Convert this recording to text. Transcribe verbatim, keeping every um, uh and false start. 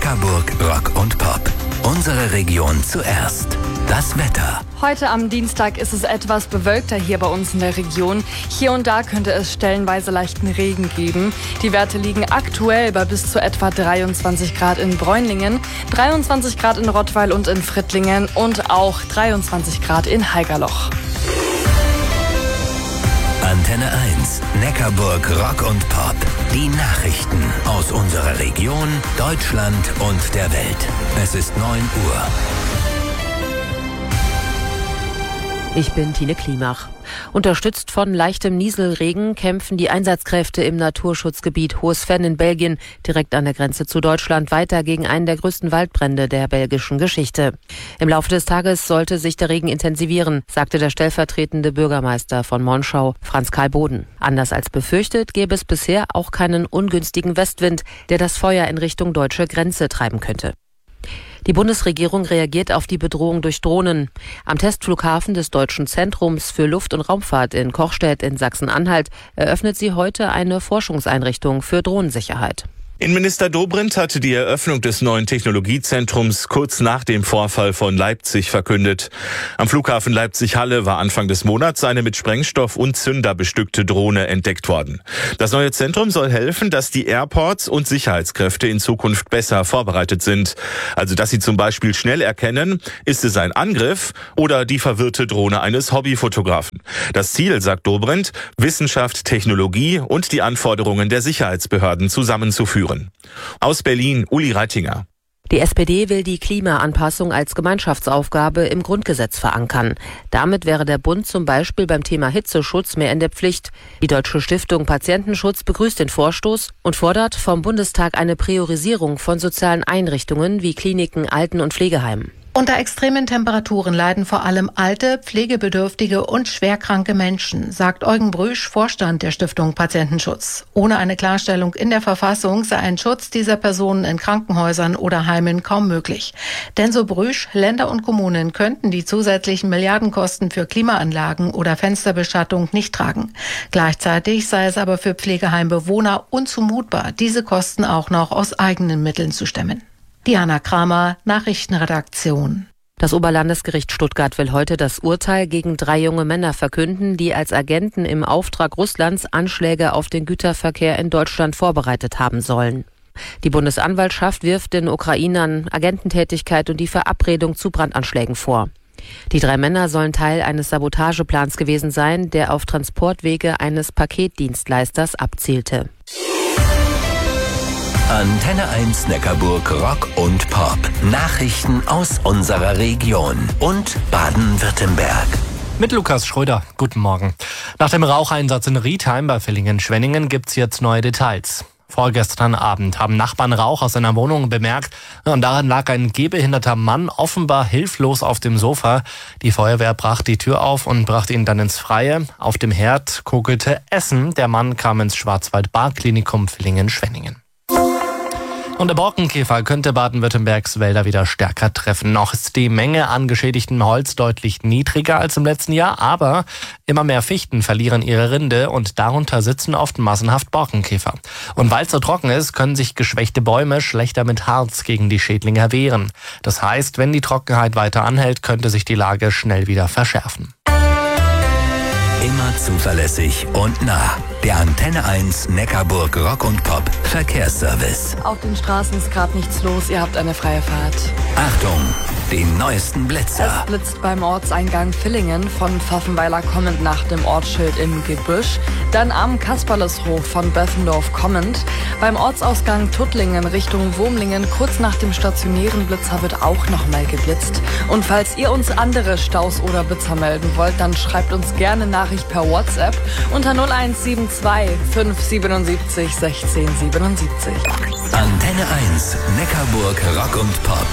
Neckarburg Rock und Pop. Unsere Region zuerst. Das Wetter. Heute am Dienstag ist es etwas bewölkter hier bei uns in der Region. Hier und da könnte es stellenweise leichten Regen geben. Die Werte liegen aktuell bei bis zu etwa dreiundzwanzig Grad in Bräunlingen, dreiundzwanzig Grad in Rottweil und in Frittlingen und auch dreiundzwanzig Grad in Haigerloch. Antenne eins, Neckarburg Rock und Pop. Die Nachrichten aus unserer Region, Deutschland und der Welt. Es ist neun Uhr. Ich bin Tine Klimach. Unterstützt von leichtem Nieselregen kämpfen die Einsatzkräfte im Naturschutzgebiet Hohes-Venn in Belgien, direkt an der Grenze zu Deutschland, weiter gegen einen der größten Waldbrände der belgischen Geschichte. Im Laufe des Tages sollte sich der Regen intensivieren, sagte der stellvertretende Bürgermeister von Monschau, Franz Karl Boden. Anders als befürchtet, gäbe es bisher auch keinen ungünstigen Westwind, der das Feuer in Richtung deutsche Grenze treiben könnte. Die Bundesregierung reagiert auf die Bedrohung durch Drohnen. Am Testflughafen des Deutschen Zentrums für Luft- und Raumfahrt in Kochstedt in Sachsen-Anhalt eröffnet sie heute eine Forschungseinrichtung für Drohnensicherheit. Innenminister Dobrindt hatte die Eröffnung des neuen Technologiezentrums kurz nach dem Vorfall von Leipzig verkündet. Am Flughafen Leipzig-Halle war Anfang des Monats eine mit Sprengstoff und Zünder bestückte Drohne entdeckt worden. Das neue Zentrum soll helfen, dass die Airports und Sicherheitskräfte in Zukunft besser vorbereitet sind. Also, dass sie zum Beispiel schnell erkennen, ist es ein Angriff oder die verwirrte Drohne eines Hobbyfotografen. Das Ziel, sagt Dobrindt, Wissenschaft, Technologie und die Anforderungen der Sicherheitsbehörden zusammenzuführen. Aus Berlin, Uli Reitinger. Die S P D will die Klimaanpassung als Gemeinschaftsaufgabe im Grundgesetz verankern. Damit wäre der Bund zum Beispiel beim Thema Hitzeschutz mehr in der Pflicht. Die Deutsche Stiftung Patientenschutz begrüßt den Vorstoß und fordert vom Bundestag eine Priorisierung von sozialen Einrichtungen wie Kliniken, Alten- und Pflegeheimen. Unter extremen Temperaturen leiden vor allem alte, pflegebedürftige und schwerkranke Menschen, sagt Eugen Brüsch, Vorstand der Stiftung Patientenschutz. Ohne eine Klarstellung in der Verfassung sei ein Schutz dieser Personen in Krankenhäusern oder Heimen kaum möglich. Denn so Brüsch, Länder und Kommunen könnten die zusätzlichen Milliardenkosten für Klimaanlagen oder Fensterbeschattung nicht tragen. Gleichzeitig sei es aber für Pflegeheimbewohner unzumutbar, diese Kosten auch noch aus eigenen Mitteln zu stemmen. Diana Kramer, Nachrichtenredaktion. Das Oberlandesgericht Stuttgart will heute das Urteil gegen drei junge Männer verkünden, die als Agenten im Auftrag Russlands Anschläge auf den Güterverkehr in Deutschland vorbereitet haben sollen. Die Bundesanwaltschaft wirft den Ukrainern Agententätigkeit und die Verabredung zu Brandanschlägen vor. Die drei Männer sollen Teil eines Sabotageplans gewesen sein, der auf Transportwege eines Paketdienstleisters abzielte. Antenne eins Neckarburg Rock und Pop. Nachrichten aus unserer Region und Baden-Württemberg. Mit Lukas Schröder. Guten Morgen. Nach dem Raucheinsatz in Riedheim bei Villingen-Schwenningen gibt's jetzt neue Details. Vorgestern Abend haben Nachbarn Rauch aus seiner Wohnung bemerkt und darin lag ein gehbehinderter Mann offenbar hilflos auf dem Sofa. Die Feuerwehr brach die Tür auf und brachte ihn dann ins Freie. Auf dem Herd kokelte Essen. Der Mann kam ins Schwarzwald-Bar-Klinikum Villingen-Schwenningen. Und der Borkenkäfer könnte Baden-Württembergs Wälder wieder stärker treffen. Noch ist die Menge an geschädigtem Holz deutlich niedriger als im letzten Jahr, aber immer mehr Fichten verlieren ihre Rinde und darunter sitzen oft massenhaft Borkenkäfer. Und weil es so trocken ist, können sich geschwächte Bäume schlechter mit Harz gegen die Schädlinge wehren. Das heißt, wenn die Trockenheit weiter anhält, könnte sich die Lage schnell wieder verschärfen. Immer zuverlässig und nah. Der Antenne eins Neckarburg Rock und Pop Verkehrsservice. Auf den Straßen ist gerade nichts los, ihr habt eine freie Fahrt. Achtung, die neuesten Blitzer. Es blitzt beim Ortseingang Villingen von Pfaffenweiler kommend nach dem Ortsschild im Gebüsch. Dann am Kasperleshof von Böffendorf kommend. Beim Ortsausgang Tuttlingen Richtung Wurmlingen kurz nach dem stationären Blitzer wird auch nochmal geblitzt. Und falls ihr uns andere Staus oder Blitzer melden wollt, dann schreibt uns gerne Nachricht per WhatsApp unter null eins sieben zwei fünf siebenundsiebzig sechzehn siebenundsiebzig. Antenne eins Neckarburg Rock und Pop.